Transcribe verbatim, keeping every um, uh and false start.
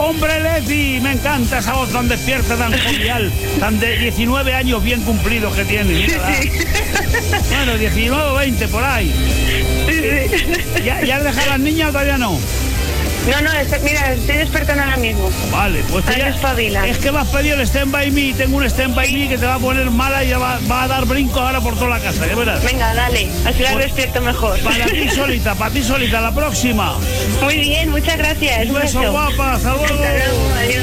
Hombre, Leti, me encanta esa voz tan despierta, tan jovial, tan de diecinueve años bien cumplidos que tiene. Mira, sí, sí. Bueno, diecinueve o veinte, por ahí. Sí, sí. ¿Ya, ¿Ya has dejado a las niñas o todavía no? No, no, estoy, mira, estoy despertando ahora mismo. Vale, pues te ya, es que me has pedido el Stand By Me, tengo un Stand By Me que te va a poner mala y ya va, va a dar brincos ahora por toda la casa, ya verás. Venga, dale, así la pues, despierto mejor. Para ti solita, para ti solita, la próxima. Muy bien, muchas gracias. Un beso, guapa, hasta luego. Hasta luego, adiós.